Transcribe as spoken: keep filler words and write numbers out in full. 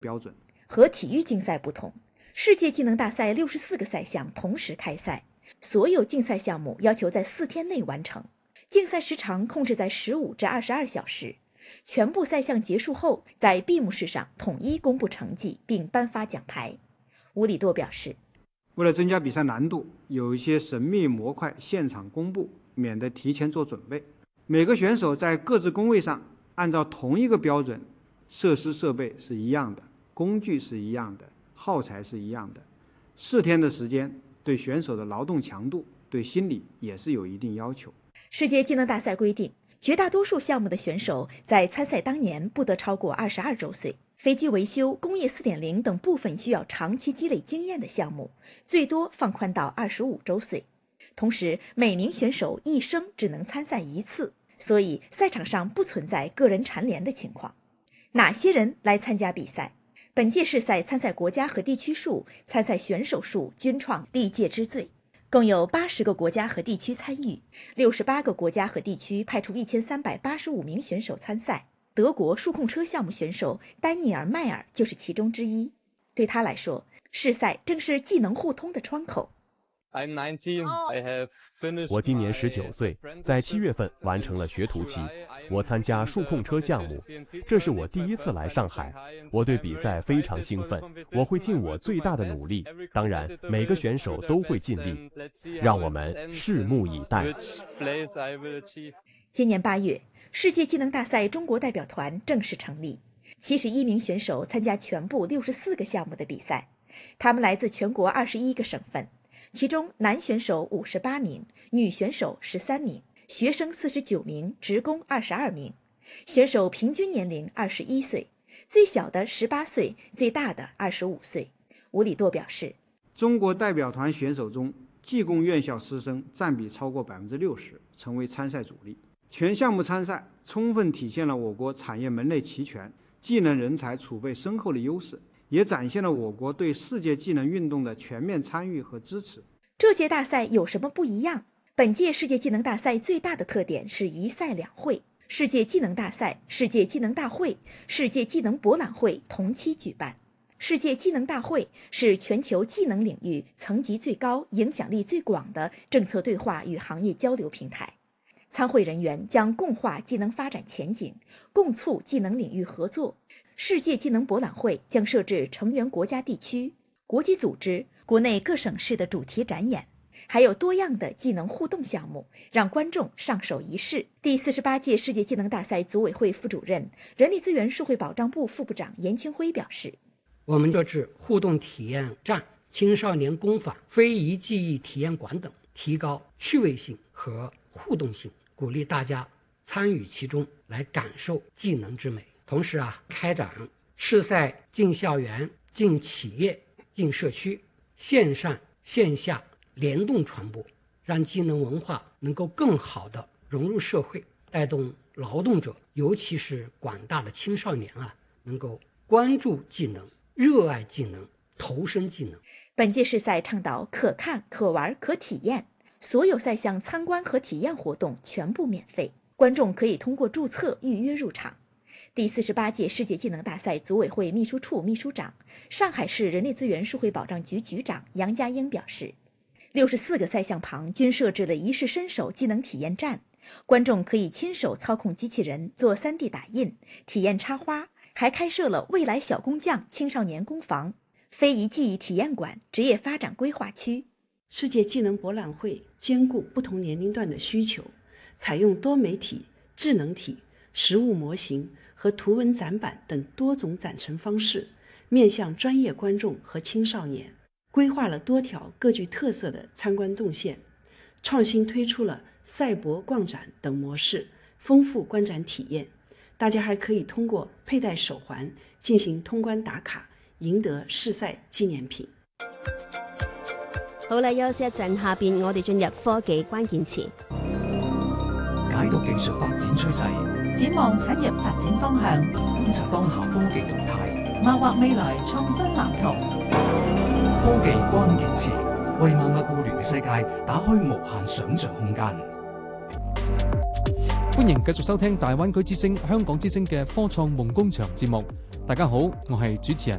标准。 和体育竞赛不同，世界技能大赛六十四个赛项同时开赛，所有竞赛项目要求在四天内完成，竞赛时长控制在十五至二十二小时。全部赛项结束后，在闭幕式上统一公布成绩并颁发奖牌。吴礼多表示， 为了增加比赛难度，有一些神秘模块现场公布，免得提前做准备。每个选手在各自工位上按照同一个标准，设施设备是一样的，工具是一样的，耗材是一样的。四天的时间对选手的劳动强度、对心理也是有一定要求。 世界技能大赛规定，绝大多数项目的选手在参赛当年不得超过二十二周岁。飞机维修、工业 四点零 等部分需要长期积累经验的项目，最多放宽到二十五周岁。同时，每名选手一生只能参赛一次，所以赛场上不存在个人蝉联的情况。哪些人来参加比赛？本届世赛参赛国家和地区数、参赛选手数均创历届之最，共有八十个国家和地区参与，六十八个国家和地区派出一千三百八十五名选手参赛。德国数控车项目选手丹尼尔·迈尔就是其中之一。对他来说，世赛正是技能互通的窗口。 我今年十九岁，在七月份完成了学徒期。我参加数控车项目，这是我第一次来上海。我对比赛非常兴奋，我会尽我最大的努力。当然，每个选手都会尽力，让我们拭目以待。 今年八月，世界技能大赛中国代表团正式成立，七十一名选手参加全部六十四个项目的比赛，他们来自全国二十一个省份。其中男选手五十八名，女选手十三名，学生四十九名，职工二十二名。选手平均年龄二十一岁，最小的十八岁，最大的二十五岁。吴礼多表示， 中国代表团选手中，技工院校师生占比超过百分之六十，成为参赛主力。全项目参赛，充分体现了我国产业门类齐全、技能人才储备深厚的优势，也展现了我国对世界技能运动的全面参与和支持。 这届大赛有什么不一样？本届世界技能大赛最大的特点是一赛两会，世界技能大赛、世界技能大会、世界技能博览会同期举办。世界技能大会是全球技能领域层级最高、影响力最广的政策对话与行业交流平台。参会人员将共话技能发展前景，共促技能领域合作。世界技能博览会将设置成员国家地区、国际组织、国内各省市的主题展演，还有多样的技能互动项目，让观众上手一试。第四十八届世界技能大赛组委会副主任、人力资源社会保障部副部长严清辉表示， 我们设置互动体验站、青少年工坊、非遗技艺体验馆等，提高趣味性和互动性，鼓励大家参与其中，来感受技能之美。同时啊，开展世赛进校园、进企业、进社区，线上线下联动传播，让技能文化能够更好地融入社会，带动劳动者，尤其是广大的青少年啊，能够关注技能、热爱技能、投身技能。 本届世赛倡导可看、可玩、可体验，所有赛项参观和体验活动全部免费，观众可以通过注册预约入场。第四十八届世界技能大赛组委会秘书处秘书长、上海市人力资源社会保障局局长杨家英表示，六十四个赛项旁均设置了一试身手技能体验站，观众可以亲手操控机器人做 三 D 打印，体验插花，还开设了未来小工匠青少年工坊、非遗技艺体验馆、职业发展规划区。 世界技能博览会兼顾不同年龄段的需求，采用多媒体、智能体、实物模型和图文展板等多种展陈方式，面向专业观众和青少年，规划了多条各具特色的参观动线，创新推出了赛博逛展等模式，丰富观展体验。大家还可以通过佩戴手环进行通關打卡，贏得世賽紀念品。 好啦，休息一陣，下邊我哋進入科技關鍵詞， 解讀技術發展趨勢， 展望產業發展方向， 觀察當下科技動態， 謀劃未來創新藍圖。 科技關鍵詞為萬物互聯嘅世界打開無限想像空間。 歡迎繼續收聽大灣區之聲、香港之聲嘅科創夢工場節目。 大家好，我係主持人